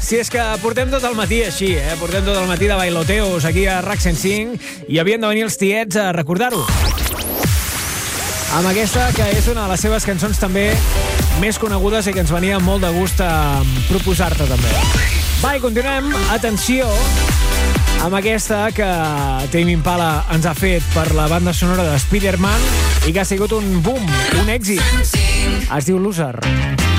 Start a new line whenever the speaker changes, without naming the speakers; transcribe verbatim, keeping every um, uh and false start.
Si és que portem tot el matí així, eh? Portem tot el matí de bailoteos aquí a RAC cent cinc i havien de venir els tiets a recordar-ho. Amb aquesta, que és una de les seves cançons també més conegudes i que ens venia molt de gust a proposar-te també. Va, i continuem. Atenció amb aquesta que Tame Impala ens ha fet per la banda sonora de Spider-Man i que ha sigut un boom, un èxit. Es diu Loser.